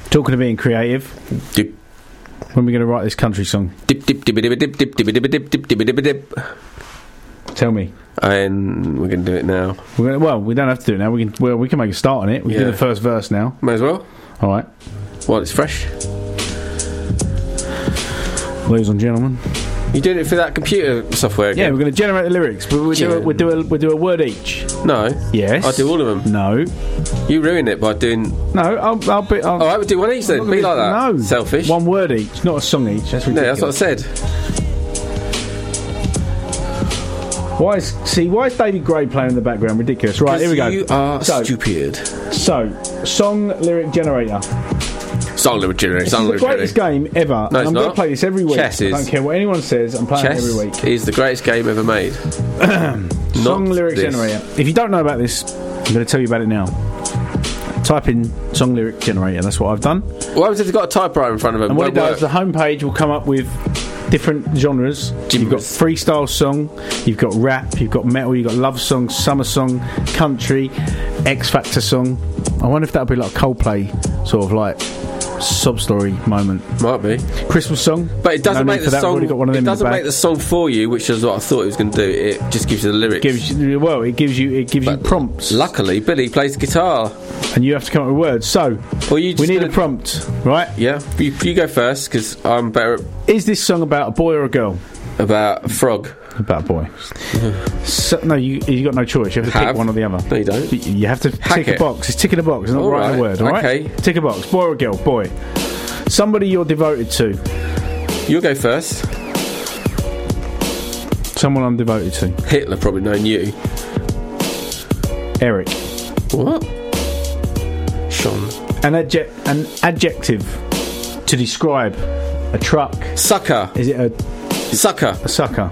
Talking of being creative, Dip. when are we going to write this country song? Dip, dip, dip, dip, dip, dip, dip, dip, dip, dip, dip, dip, dip. Tell me. And we're going to do it now. Well, we don't have to do it now. We can make a start on it. We can do the first verse now. May as well. All right. While it's fresh. Ladies and gentlemen. You doing it for that computer software again? Yeah, we're going to generate the lyrics, but we'll do a word each. No. Yes. I'll do all of them. No. You ruin it by doing... No, I'll All right, we'll do one each then. Be like that. No. Selfish. One word each, not a song each. That's ridiculous. No, that's what I said. Why is David Gray playing in the background? Ridiculous. Right, here we go. You are stupid. So, song lyric generator. Song lyric generator. It's the greatest game ever. No, and I'm going to play this every week. Chess is. I don't care what anyone says. I'm playing it every week. Chess is the greatest game ever made. Song lyric generator. If you don't know about this, I'm going to tell you about it now. Type in song lyric generator. That's what I've done. What happens if they've got a typewriter in front of them? And what it does, the homepage will come up with different genres. You've got freestyle song, you've got rap, you've got metal, you've got love song, summer song, country, X Factor song. I wonder if that would be like a Coldplay sort of like sob story moment. Might be Christmas song, but it doesn't make the song. It doesn't make the song for you, which is what I thought it was going to do. It just gives you the lyrics. It gives you prompts. Luckily, Billy plays the guitar, and you have to come up with words. So we need a prompt, right? Yeah, you go first because I'm better. Is this song about a boy or a girl? About a frog. About a boy. No, you got no choice. You have to pick one or the other. No, you don't. You have to tick a box. It's ticking a box. It's not writing a word. All right. Okay. Tick a box. Boy or girl? Boy. Somebody you're devoted to. You'll go first. Someone I'm devoted to. Hitler probably known you. Eric. What? Sean. An adjective to describe a truck. Sucker. Is it a sucker? A sucker.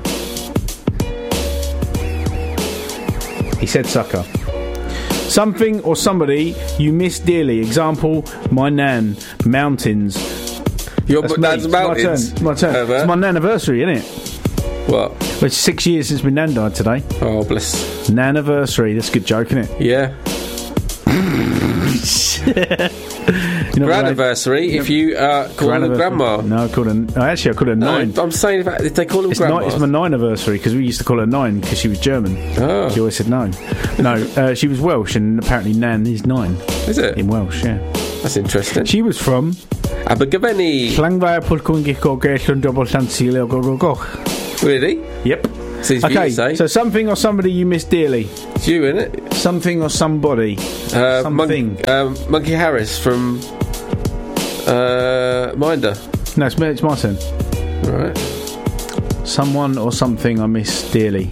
He said sucker. Something or somebody you miss dearly. Example, my nan. Mountains. Your nan's mountains. My turn. It's my nan-anniversary, isn't it? What? Well, it's 6 years since my nan died today. Oh, bless. Nan-anniversary. That's a good joke, isn't it? Yeah. Granniversary, if you call her grandma. No, I called her. Actually, I called her Nine. I'm saying if they call her grandma. It's my 9th anniversary because we used to call her Nine because she was German. Oh. She always said no. No, she was Welsh, and apparently Nan is 9. Is it? In Welsh, yeah. That's interesting. She was from Abergavenny. Really? Yep. Okay, so something or somebody you miss dearly. It's you, innit? Something or somebody. Something. Monkey Harris from Minder. No, it's my turn. Right. Someone or something I miss dearly.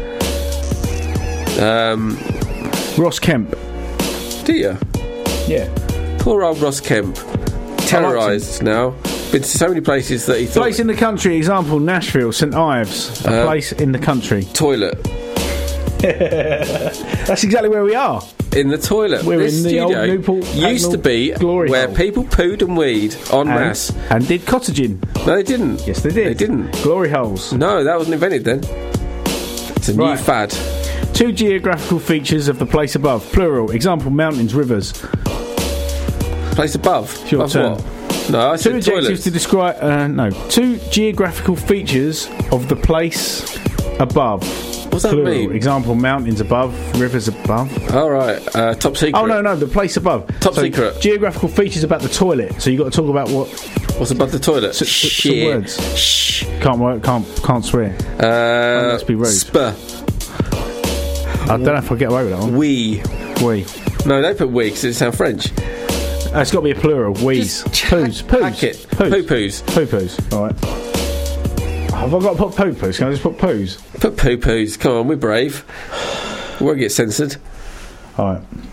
Ross Kemp. Do you? Yeah. Poor old Ross Kemp. Terrorised now. Been to so many places that he thought... Place in the country, example, Nashville, St Ives. A place in the country. Toilet. That's exactly where we are. In the toilet. We're this in the old Newport used to be glory where hole. people pooed and weed en masse. And did cottaging. No, they didn't. Yes, they did. They didn't. Glory holes. No, that wasn't invented then. It's a new fad. 2 geographical features of the place above. Plural. Example, mountains, rivers. Place above? It's your turn. What? No, I said 2 adjectives toilets. to describe... 2 geographical features of the place above. What's that Plural. mean? Example, mountains above, rivers above. All right. Top secret. Oh, no, the place above. Top secret. Geographical features about the toilet. So you've got to talk about what's above the toilet? Some words. Shh. Can't swear. Let's be rude. Spur. I don't know if I'll get away with that one. We. No, don't put we because it sounds French. It's got to be a plural. We's. Poos. Poo-poos. All right. Have I got to put poo-poos? Can I just put poos? Put poo-poos. Come on, we're brave. We won't get censored. All right.